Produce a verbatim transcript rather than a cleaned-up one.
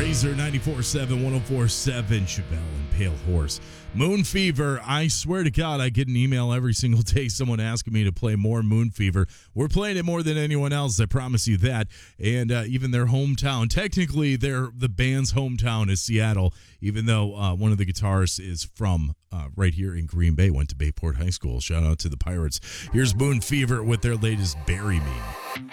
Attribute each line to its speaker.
Speaker 1: Razor ninety-four point seven, one oh four point seven, Chevelle and Pale Horse. Moon Fever, I swear to God, I get an email every single day, someone asking me to play more Moon Fever. We're playing it more than anyone else, I promise you that. And uh, even their hometown, technically their the band's hometown is Seattle, even though uh, one of the guitarists is from uh, right here in Green Bay, went to Bayport High School. Shout out to the Pirates. Here's Moon Fever with their latest Bury Me.